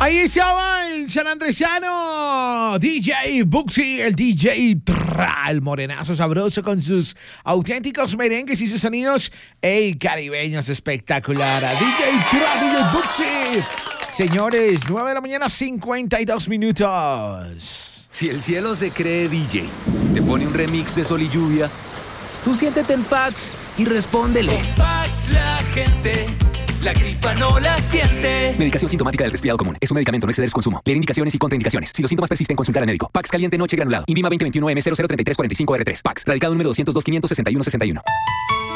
Ahí estaba el sanandresano DJ Buxi, el DJ el morenazo sabroso con sus auténticos merengues y sus sonidos caribeños espectacular. DJ Buxi. Señores, 9 de la mañana, 52 minutos. Si el cielo se cree DJ, te pone un remix de Sol y Lluvia, tú siéntete en Pax y respóndele. Con Pax la gente, la gripa no la siente. Medicación sintomática del resfriado común. Es un medicamento, no exceder su consumo. Leer indicaciones y contraindicaciones. Si los síntomas persisten, consultar al médico. Pax caliente noche granulado. INVIMA 2021 M003345R3. Pax. Radicado número 202 561 61.